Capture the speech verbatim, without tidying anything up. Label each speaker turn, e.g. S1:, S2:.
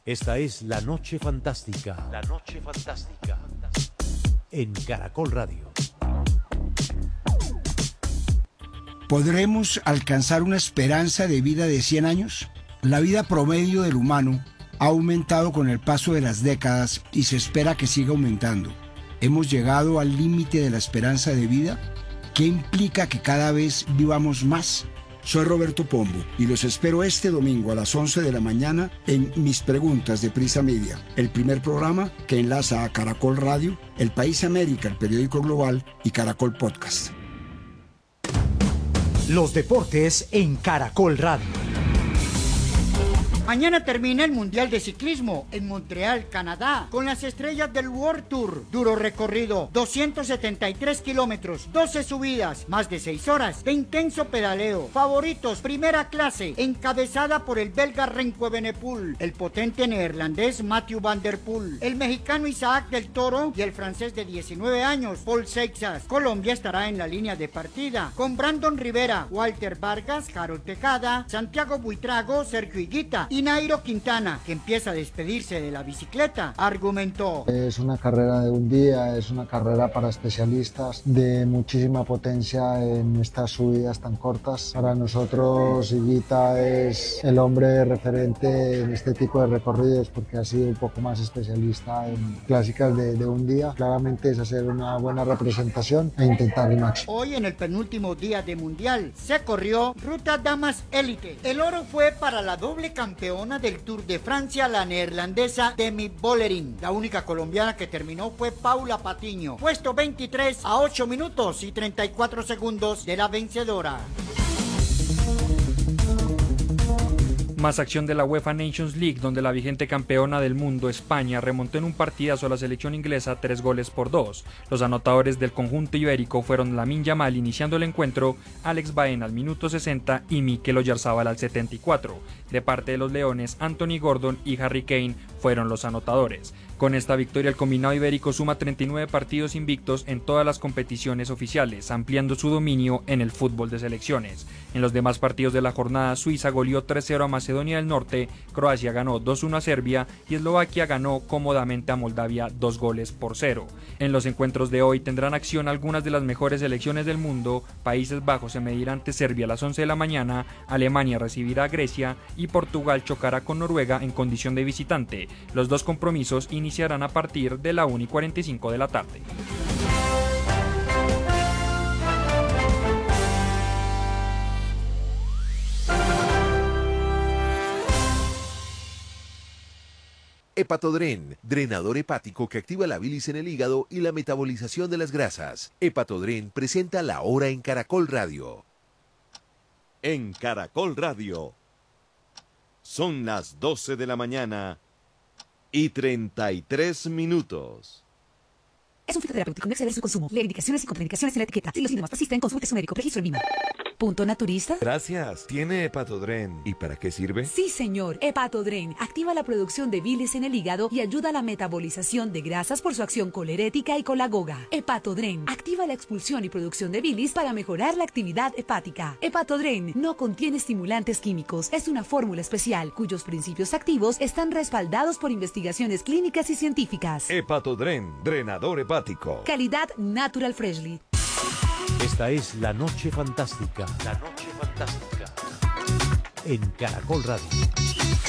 S1: Esta es La Noche Fantástica. La Noche Fantástica. En Caracol Radio.
S2: ¿Podremos alcanzar una esperanza de vida de cien años? La vida promedio del humano ha aumentado con el paso de las décadas y se espera que siga aumentando. ¿Hemos llegado al límite de la esperanza de vida? ¿Qué implica que cada vez vivamos más? Soy Roberto Pombo y los espero este domingo a las once de la mañana en Mis Preguntas de Prisa Media, el primer programa que enlaza a Caracol Radio, El País América, el periódico global, y Caracol Podcast.
S3: Los deportes en Caracol Radio.
S4: Mañana termina el Mundial de Ciclismo en Montreal, Canadá, con las estrellas del World Tour. Duro recorrido, doscientos setenta y tres kilómetros, doce subidas, más de seis horas de intenso pedaleo. Favoritos, primera clase, encabezada por el belga Remco Evenepoel, el potente neerlandés Mathieu van der Poel, el mexicano Isaac del Toro y el francés de diecinueve años, Paul Seixas. Colombia estará en la línea de partida, con Brandon Rivera, Walter Vargas, Harold Tejada, Santiago Buitrago, Sergio Higuita y Nairo Quintana, que empieza a despedirse de la bicicleta. Argumentó:
S5: es una carrera de un día, es una carrera para especialistas de muchísima potencia en estas subidas tan cortas. Para nosotros Higuita es el hombre referente en este tipo de recorridos porque ha sido un poco más especialista en clásicas de, de un día. Claramente es hacer una buena representación e intentar el máximo.
S4: Hoy, en el penúltimo día de Mundial, se corrió Ruta Damas Élite. El oro fue para la doble campeona del Tour de Francia, la neerlandesa Demi Vollering. La única colombiana que terminó fue Paula Patiño, puesto veintitrés a ocho minutos y treinta y cuatro segundos de la vencedora.
S6: Más acción de la UEFA Nations League, donde la vigente campeona del mundo, España, remontó en un partidazo a la selección inglesa tres goles por dos. Los anotadores del conjunto ibérico fueron Lamine Yamal iniciando el encuentro, Alex Baena al minuto sesenta y Mikel Oyarzabal al setenta y cuatro. De parte de los leones, Anthony Gordon y Harry Kane fueron los anotadores. Con esta victoria, el combinado ibérico suma treinta y nueve partidos invictos en todas las competiciones oficiales, ampliando su dominio en el fútbol de selecciones. En los demás partidos de la jornada, Suiza goleó tres cero a Macedonia del Norte, Croacia ganó dos uno a Serbia y Eslovaquia ganó cómodamente a Moldavia dos goles por cero. En los encuentros de hoy tendrán acción algunas de las mejores selecciones del mundo. Países Bajos se medirá ante Serbia a las once de la mañana, Alemania recibirá a Grecia y Portugal chocará con Noruega en condición de visitante. Los dos compromisos iniciarán a partir de la una y cuarenta y cinco de la tarde.
S1: Hepatodren, drenador hepático que activa la bilis en el hígado y la metabolización de las grasas. Hepatodren presenta La Hora en Caracol Radio.
S7: En Caracol Radio son las doce de la mañana y treinta y tres minutos.
S8: Es un fitoterapéutico, no exceder su consumo. Leer indicaciones y contraindicaciones en la etiqueta. Si los síntomas persisten, consulte a su médico. Registro en Lima. ¿Punto naturista?
S9: Gracias. ¿Tiene Hepatodren? ¿Y para qué sirve?
S8: Sí, señor. Hepatodren activa la producción de bilis en el hígado y ayuda a la metabolización de grasas por su acción colerética y colagoga. Hepatodren activa la expulsión y producción de bilis para mejorar la actividad hepática. Hepatodren no contiene estimulantes químicos. Es una fórmula especial cuyos principios activos están respaldados por investigaciones clínicas y científicas.
S9: Hepatodren, drenador hepático.
S8: Calidad Natural Freshly.
S1: Esta es La Noche Fantástica. La Noche Fantástica. En Caracol Radio.